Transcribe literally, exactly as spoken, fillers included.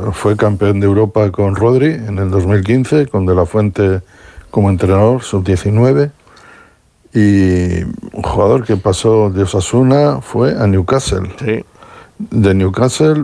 fue campeón de Europa con Rodri en el dos mil quince, con De la Fuente como entrenador, sub diecinueve. Y un jugador que pasó de Osasuna fue a Newcastle. Sí. De Newcastle